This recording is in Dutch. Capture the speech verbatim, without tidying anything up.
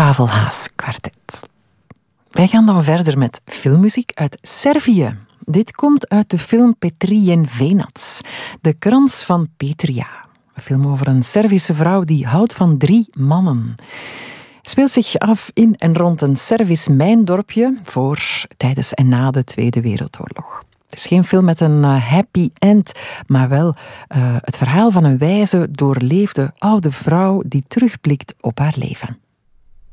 Pavel Haas kwartet. Wij gaan dan verder met filmmuziek uit Servië. Dit komt uit de film Petrijen Venac, de krans van Petria. Een film over een Servische vrouw die houdt van drie mannen. Het speelt zich af in en rond een Servisch mijndorpje voor, tijdens en na de Tweede Wereldoorlog. Het is geen film met een uh, happy end, maar wel uh, het verhaal van een wijze, doorleefde oude vrouw die terugblikt op haar leven.